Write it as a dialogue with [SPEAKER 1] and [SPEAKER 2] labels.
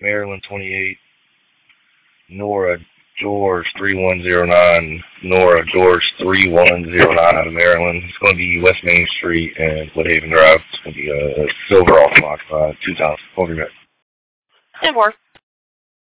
[SPEAKER 1] Maryland 28, Nora George 3109, Nora George 3109 out of Maryland. It's going to be West Main Street and Woodhaven Drive. It's going to be a silver off occupied 2 times. Over here.
[SPEAKER 2] It works.